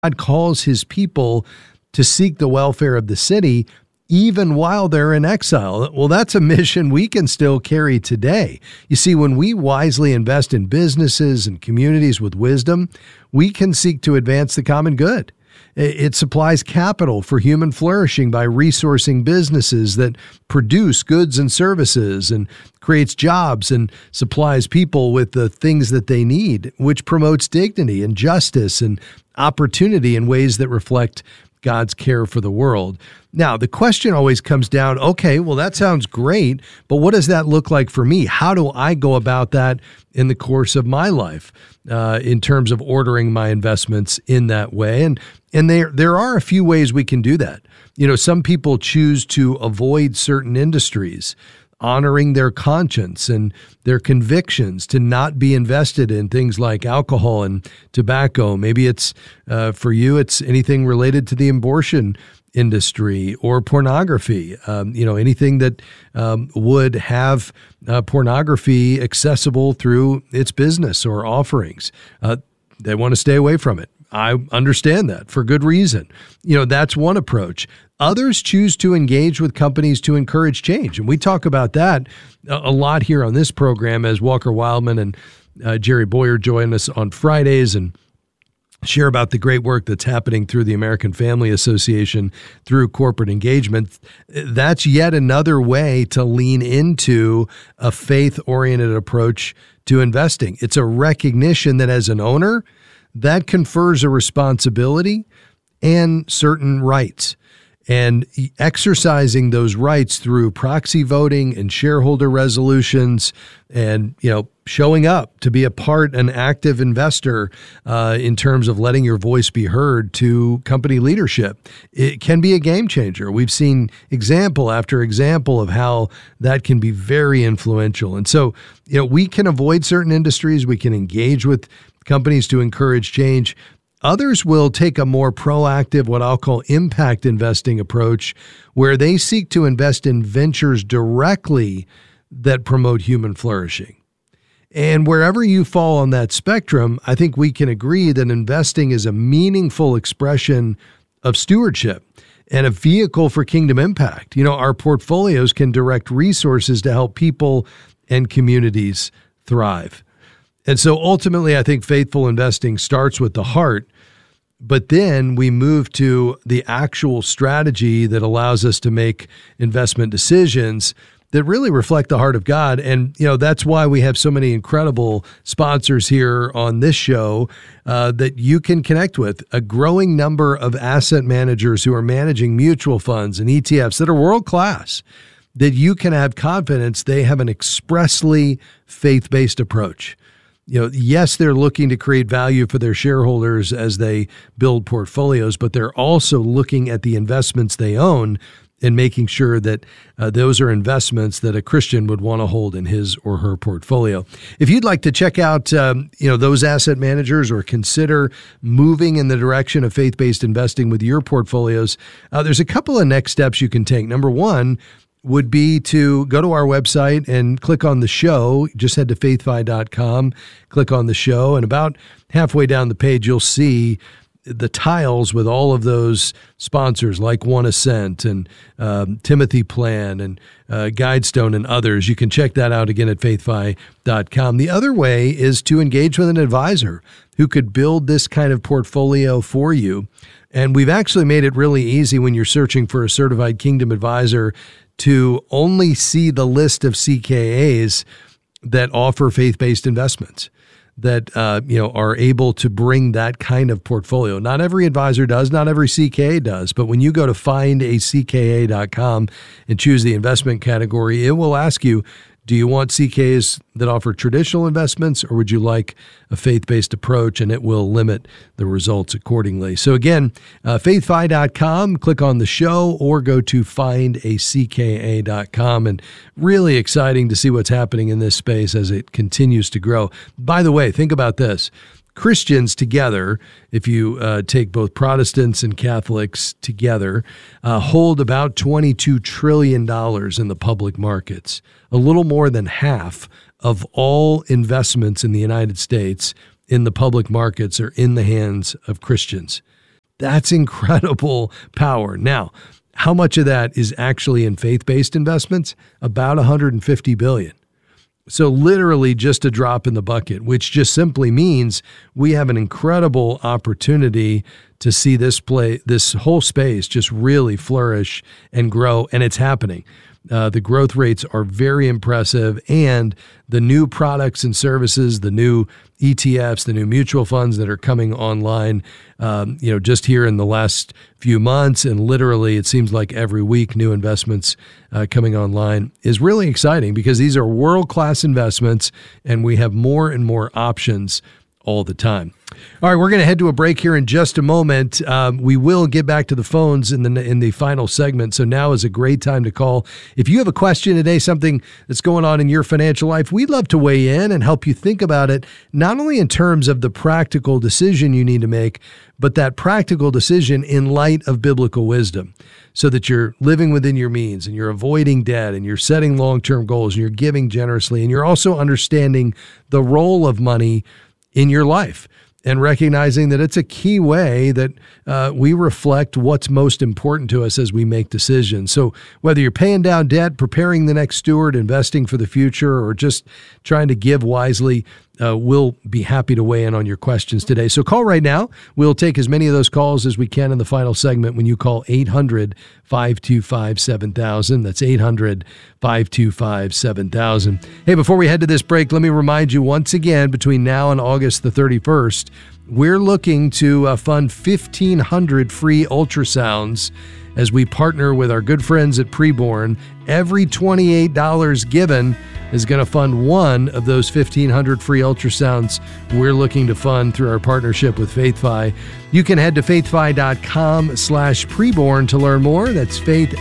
God calls his people to seek the welfare of the city even while they're in exile. Well, that's a mission we can still carry today. You see, when we wisely invest in businesses and communities with wisdom, we can seek to advance the common good. It supplies capital for human flourishing by resourcing businesses that produce goods and services, and creates jobs and supplies people with the things that they need, which promotes dignity and justice and opportunity in ways that reflect God's care for the world. Now, the question always comes down, okay, well, that sounds great, but what does that look like for me? How do I go about that in the course of my life in terms of ordering my investments in that way? And there are a few ways we can do that. You know, some people choose to avoid certain industries, honoring their conscience and their convictions to not be invested in things like alcohol and tobacco. Maybe it's, for you, it's anything related to the abortion industry or pornography, anything that would have pornography accessible through its business or offerings. They want to stay away from it. I understand that for good reason. That's one approach. Others choose to engage with companies to encourage change. And we talk about that a lot here on this program as Walker Wildman and Jerry Boyer join us on Fridays and share about the great work that's happening through the American Family Association through corporate engagement. That's yet another way to lean into a faith-oriented approach to investing. It's a recognition that as an owner, that confers a responsibility and certain rights. And exercising those rights through proxy voting and shareholder resolutions and, showing up to be an active investor in terms of letting your voice be heard to company leadership, it can be a game changer. We've seen example after example of how that can be very influential. And so, we can avoid certain industries. We can engage with companies to encourage change. Others will take a more proactive, what I'll call impact investing approach, where they seek to invest in ventures directly that promote human flourishing. And wherever you fall on that spectrum, I think we can agree that investing is a meaningful expression of stewardship and a vehicle for kingdom impact. Our portfolios can direct resources to help people and communities thrive. And so ultimately, I think faithful investing starts with the heart, but then we move to the actual strategy that allows us to make investment decisions that really reflect the heart of God. And, that's why we have so many incredible sponsors here on this show that you can connect with. A growing number of asset managers who are managing mutual funds and ETFs that are world-class, that you can have confidence they have an expressly faith-based approach. Yes, they're looking to create value for their shareholders as they build portfolios, but they're also looking at the investments they own and making sure that those are investments that a Christian would want to hold in his or her portfolio. If you'd like to check out, those asset managers or consider moving in the direction of faith-based investing with your portfolios, there's a couple of next steps you can take. Number one would be to go to our website and click on the show. Just head to faithfi.com, click on the show, and about halfway down the page, you'll see the tiles with all of those sponsors like One Ascent and Timothy Plan and Guidestone and others. You can check that out again at faithfi.com. The other way is to engage with an advisor who could build this kind of portfolio for you. And we've actually made it really easy when you're searching for a certified Kingdom advisor to only see the list of CKAs that offer faith-based investments that are able to bring that kind of portfolio. Not every advisor does, not every CKA does, but when you go to findacka.com and choose the investment category, it will ask you, do you want CKAs that offer traditional investments, or would you like a faith-based approach? And it will limit the results accordingly. So again, faithfi.com, click on the show, or go to findacka.com. And really exciting to see what's happening in this space as it continues to grow. By the way, think about this. Christians together, if you take both Protestants and Catholics together, hold about $22 trillion in the public markets. A little more than half of all investments in the United States in the public markets are in the hands of Christians. That's incredible power. Now, how much of that is actually in faith-based investments? About $150 billion. So literally just a drop in the bucket, which just simply means we have an incredible opportunity to see this whole space just really flourish and grow, and it's happening. The growth rates are very impressive, and the new products and services, the new ETFs, the new mutual funds that are coming online, just here in the last few months, and literally it seems like every week new investments coming online is really exciting because these are world-class investments, and we have more and more options all the time. All right, we're going to head to a break here in just a moment. We will get back to the phones in the final segment, so now is a great time to call. If you have a question today, something that's going on in your financial life, we'd love to weigh in and help you think about it, not only in terms of the practical decision you need to make, but that practical decision in light of biblical wisdom, so that you're living within your means and you're avoiding debt and you're setting long-term goals and you're giving generously and you're also understanding the role of money in your life and recognizing that it's a key way that we reflect what's most important to us as we make decisions. So whether you're paying down debt, preparing the next steward, investing for the future, or just trying to give wisely, we'll be happy to weigh in on your questions today. So call right now. We'll take as many of those calls as we can in the final segment when you call 800-525-7000. That's 800-525-7000. Hey, before we head to this break, let me remind you once again, between now and August the 31st, we're looking to fund 1,500 free ultrasounds as we partner with our good friends at Preborn. Every $28 given is going to fund one of those 1,500 free ultrasounds we're looking to fund through our partnership with FaithFi. You can head to faithfi.com/preborn to learn more. That's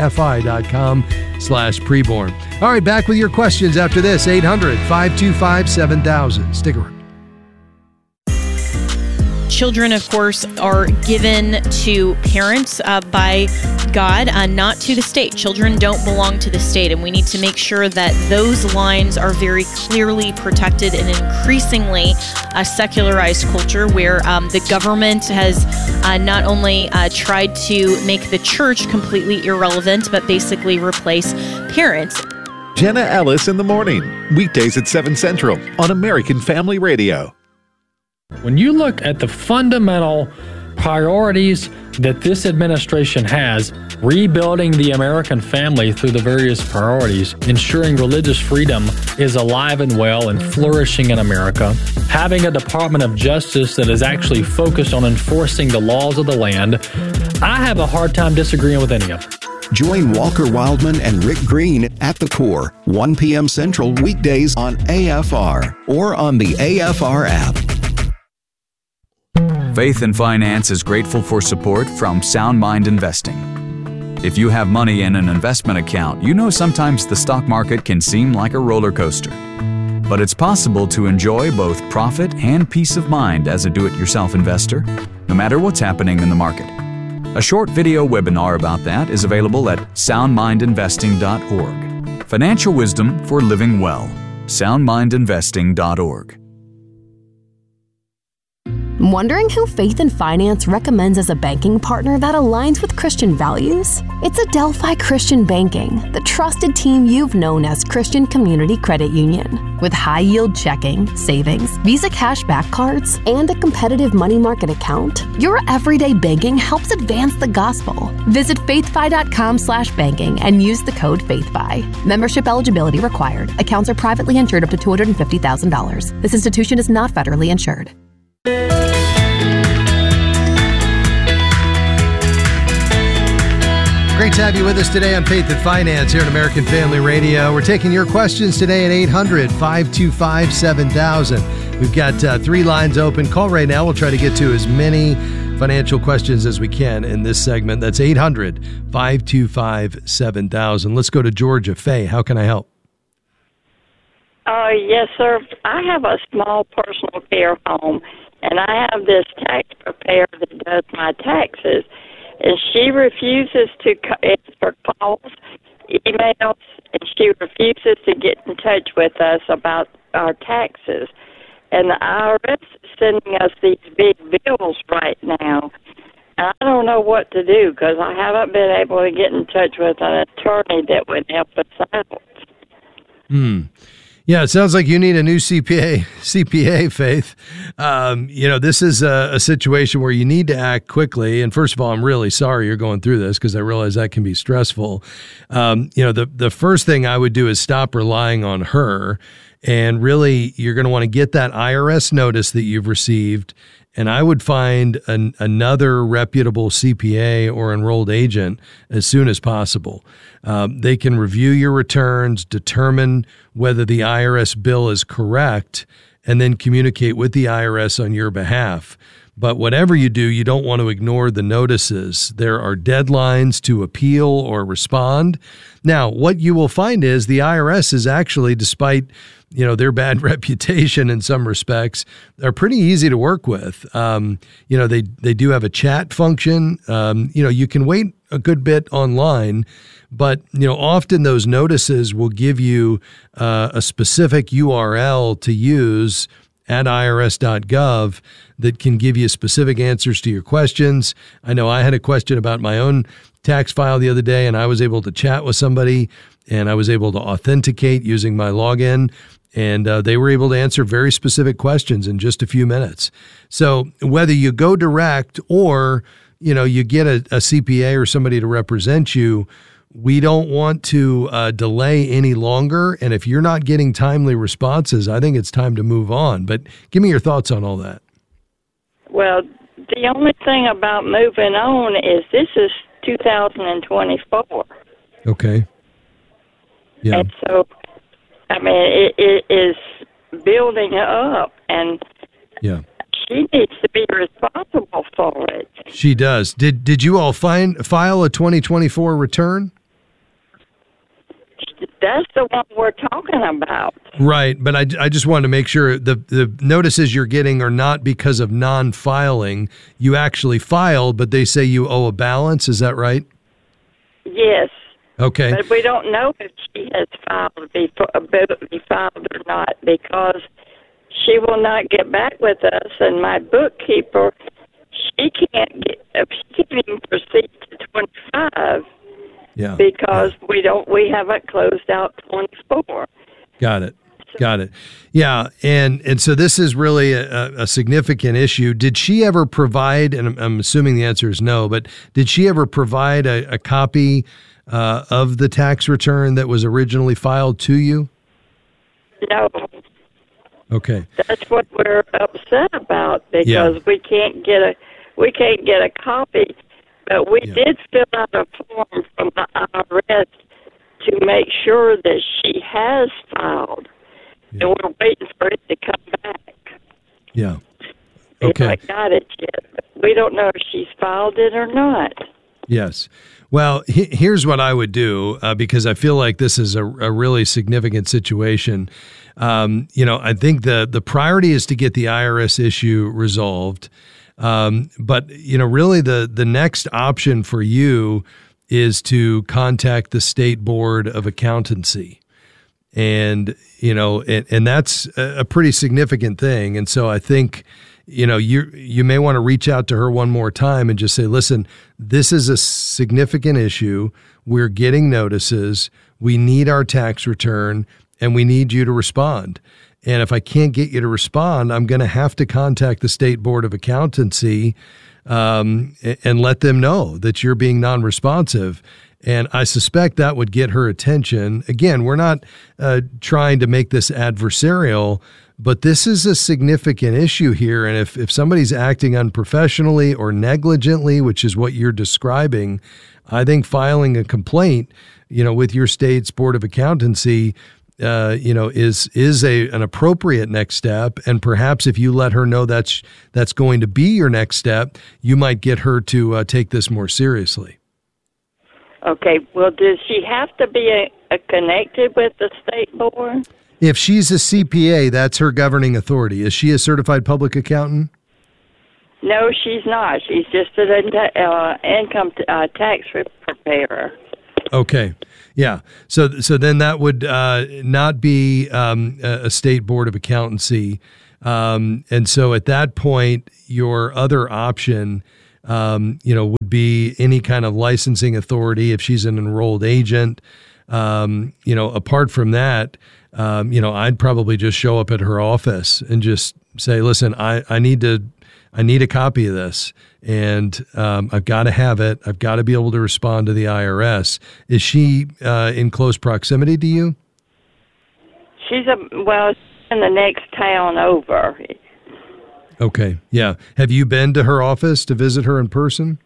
faithfi.com/preborn. All right, back with your questions after this. 800-525-7000. Stick around. Children, of course, are given to parents by God, not to the state. Children don't belong to the state, and we need to make sure that those lines are very clearly protected in an increasingly secularized culture where the government has not only tried to make the church completely irrelevant, but basically replace parents. Jenna Ellis in the morning, weekdays at 7 Central on American Family Radio. When you look at the fundamental priorities that this administration has, rebuilding the American family through the various priorities, ensuring religious freedom is alive and well and flourishing in America, having a Department of Justice that is actually focused on enforcing the laws of the land, I have a hard time disagreeing with any of it. Join Walker Wildman and Rick Green at The Core, 1 p.m. Central weekdays on AFR or on the AFR app. Faith and Finance is grateful for support from Sound Mind Investing. If you have money in an investment account, you know sometimes the stock market can seem like a roller coaster. But it's possible to enjoy both profit and peace of mind as a do-it-yourself investor, no matter what's happening in the market. A short video webinar about that is available at soundmindinvesting.org. Financial wisdom for living well. soundmindinvesting.org. Wondering who Faith and Finance recommends as a banking partner that aligns with Christian values? It's Adelphi Christian Banking, the trusted team you've known as Christian Community Credit Union. With high-yield checking, savings, Visa cashback cards, and a competitive money market account, your everyday banking helps advance the gospel. Visit faithfi.com/banking and use the code FaithFi. Membership eligibility required. Accounts are privately insured up to $250,000. This institution is not federally insured. Great to have you with us today on Faith and Finance here at American Family Radio. We're taking your questions today at 800-525-7000. We've got 3 lines open. Call right now. We'll try to get to as many financial questions as we can in this segment. That's 800-525-7000. Let's go to Georgia. Faye, how can I help? Yes, sir. I have a small personal care home, and I have this tax preparer that does my taxes. And she refuses to answer calls, emails, and she refuses to get in touch with us about our taxes. And the IRS is sending us these big bills right now. And I don't don't know what to do because I haven't been able to get in touch with an attorney that would help us out. Yeah, it sounds like you need a new CPA, Faith. This is a situation where you need to act quickly. And first of all, I'm really sorry you're going through this because I realize that can be stressful. The first thing I would do is stop relying on her. And really, you're going to want to get that IRS notice that you've received. And I would find another reputable CPA or enrolled agent as soon as possible. They can review your returns, determine whether the IRS bill is correct, and then communicate with the IRS on your behalf. But whatever you do, you don't want to ignore the notices. There are deadlines to appeal or respond. Now, what you will find is the IRS is actually, despite their bad reputation in some respects, are pretty easy to work with. They do have a chat function. You can wait a good bit online, but often those notices will give you a specific URL to use at irs.gov that can give you specific answers to your questions. I know I had a question about my own tax file the other day, and I was able to chat with somebody, and I was able to authenticate using my login, and they were able to answer very specific questions in just a few minutes. So whether you go direct or you get a CPA or somebody to represent you, we don't want to delay any longer. And if you're not getting timely responses, I think it's time to move on. But give me your thoughts on all that. Well, the only thing about moving on is this is 2024. Okay. Yeah. And so, it is building up, and yeah, she needs to be responsible for it. She does. Did you all file a 2024 return? That's the one we're talking about. Right, but I just wanted to make sure the notices you're getting are not because of non-filing. You actually filed, but they say you owe a balance. Is that right? Yes. Okay. But we don't know if she has filed or not because she will not get back with us, and my bookkeeper, she can't even proceed to 25. Yeah. Because we haven't closed out 24. Got it. Yeah, and so this is really a significant issue. Did she ever provide, and I'm assuming the answer is no, but did she ever provide a copy of the tax return that was originally filed to you? No. Okay. That's what we're upset about because we can't get a copy. But we did fill out a form from the IRS to make sure that she has filed. Yeah. And we're waiting for it to come back. Yeah. Okay. We haven't got it yet. But we don't know if she's filed it or not. Yes. Well, here's what I would do because I feel like this is a really significant situation. I think the priority is to get the IRS issue resolved. But really the next option for you is to contact the State Board of Accountancy. And, and that's a pretty significant thing. And so I think, you may want to reach out to her one more time and just say, listen, this is a significant issue. We're getting notices. We need our tax return and we need you to respond. And if I can't get you to respond, I'm going to have to contact the State Board of Accountancy and let them know that you're being non-responsive. And I suspect that would get her attention. Again, we're not trying to make this adversarial, but this is a significant issue here. And if somebody's acting unprofessionally or negligently, which is what you're describing, I think filing a complaint, with your state's Board of Accountancy is an appropriate next step. And perhaps if you let her know that's going to be your next step, you might get her to take this more seriously. Okay. Well, does she have to be connected with the state board? If she's a CPA, that's her governing authority. Is she a certified public accountant? No, she's not. She's just an income tax preparer. Okay. Yeah. So then that would not be a state board of accountancy. And so at that point, your other option, would would be any kind of licensing authority if she's an enrolled agent. Apart from that, I'd probably just show up at her office and just say, listen, I need a copy of this, and I've got to have it. I've got to be able to respond to the IRS. Is she in close proximity to you? She's in the next town over. Okay, yeah. Have you been to her office to visit her in person?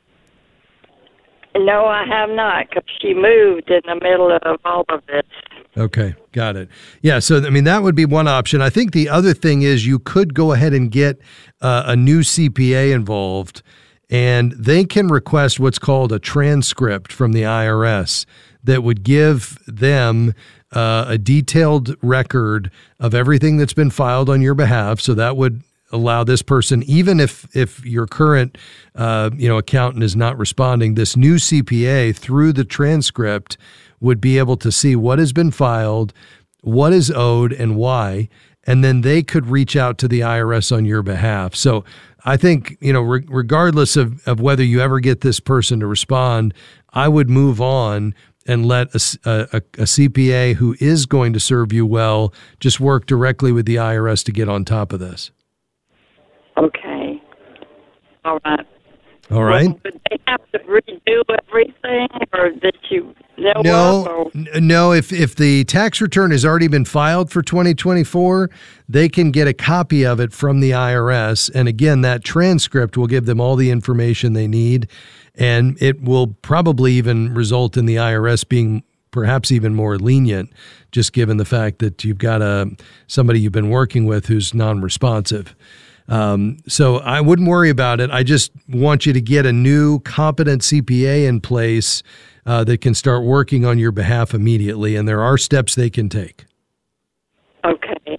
No, I have not, because she moved in the middle of all of this. Okay, got it. Yeah, so, that would be one option. I think the other thing is you could go ahead and get a new CPA involved, and they can request what's called a transcript from the IRS that would give them a detailed record of everything that's been filed on your behalf. So that would allow this person, even if your current accountant is not responding, this new CPA through the transcript would be able to see what has been filed, what is owed, and why, and then they could reach out to the IRS on your behalf. So I think, regardless of whether you ever get this person to respond, I would move on and let a CPA who is going to serve you well just work directly with the IRS to get on top of this. Okay. All right. All right. Well, would they have to redo everything, or that you know? No. If the tax return has already been filed for 2024, they can get a copy of it from the IRS, and again, that transcript will give them all the information they need, and it will probably even result in the IRS being perhaps even more lenient, just given the fact that you've got somebody you've been working with who's non-responsive. So I wouldn't worry about it. I just want you to get a new competent CPA in place that can start working on your behalf immediately, and there are steps they can take. Okay.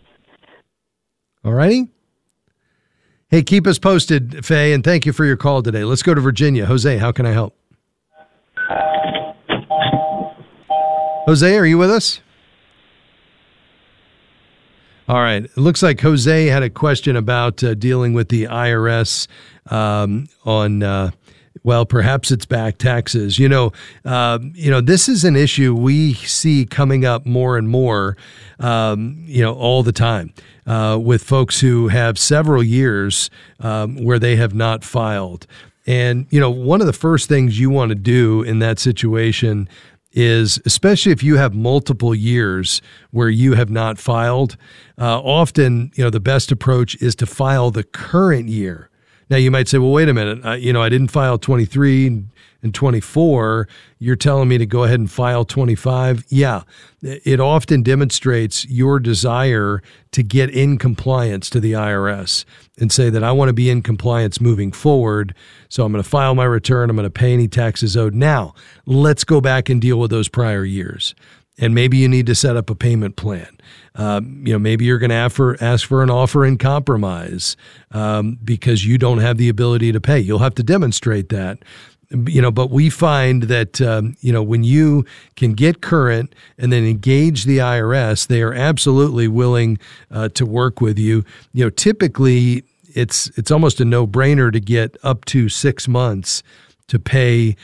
All righty. Hey, keep us posted, Faye, and thank you for your call today. Let's go to Virginia. Jose, how can I help? Jose, are you with us? All right. It looks like Jose had a question about dealing with the IRS on perhaps it's back taxes. This is an issue we see coming up more and more, all the time with folks who have several years where they have not filed. And, one of the first things you want to do in that situation is, especially if you have multiple years where you have not filed, often, the best approach is to file the current year. Now, you might say, well, wait a minute, I didn't file 23 and 24. You're telling me to go ahead and file 25? Yeah, it often demonstrates your desire to get in compliance to the IRS and say that I want to be in compliance moving forward. So I'm going to file my return. I'm going to pay any taxes owed. Now, let's go back and deal with those prior years. And maybe you need to set up a payment plan. Maybe you're going to ask for an offer in compromise because you don't have the ability to pay. You'll have to demonstrate that. But we find that, when you can get current and then engage the IRS, they are absolutely willing to work with you. Typically it's almost a no-brainer to get up to 6 months to pay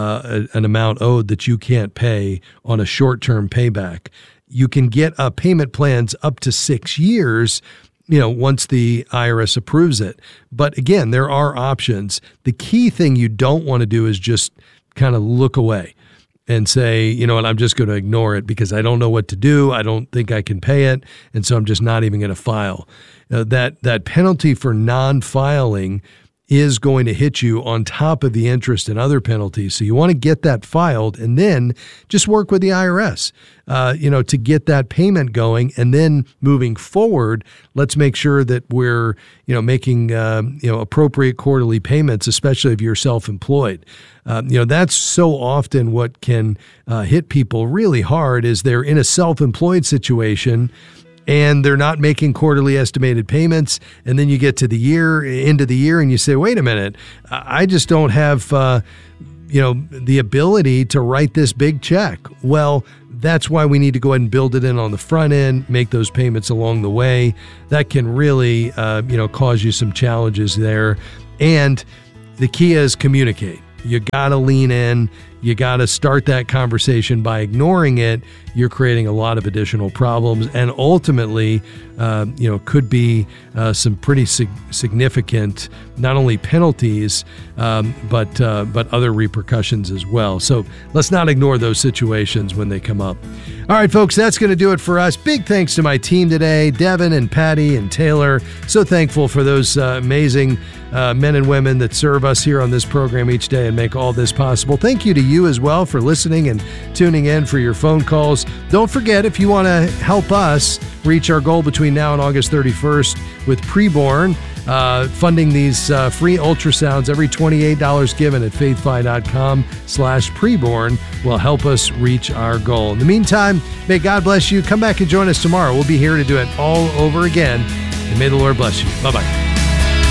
an amount owed that you can't pay on a short-term payback. You can get payment plans up to 6 years, once the IRS approves it. But again, there are options. The key thing you don't want to do is just kind of look away and say, I'm just going to ignore it because I don't know what to do. I don't think I can pay it. And so I'm just not even going to file. That penalty for non-filing is going to hit you on top of the interest and other penalties. So you want to get that filed and then just work with the IRS, to get that payment going. And then moving forward, let's make sure that we're, making, appropriate quarterly payments, especially if you're self-employed. That's so often what can hit people really hard is they're in a self-employed situation and they're not making quarterly estimated payments. And then you get to the end of the year, and you say, wait a minute, I just don't have, the ability to write this big check. Well, that's why we need to go ahead and build it in on the front end, make those payments along the way. That can really, cause you some challenges there. And the key is communicate. you got to lean in. You got to start that conversation. By ignoring it, you're creating a lot of additional problems, and ultimately, could be some pretty significant, not only penalties, but other repercussions as well. So let's not ignore those situations when they come up. All right, folks, that's going to do it for us. Big thanks to my team today, Devin and Patty and Taylor. So thankful for those amazing men and women that serve us here on this program each day and make all this possible. Thank you to you as well for listening and tuning in, for your phone calls. Don't forget, if you want to help us reach our goal between now and August 31st with Preborn, funding these free ultrasounds, every $28 given at faithfi.com/preborn will help us reach our goal. In the meantime, may God bless you. Come back and join us tomorrow. We'll be here to do it all over again. And may the Lord bless you. Bye-bye.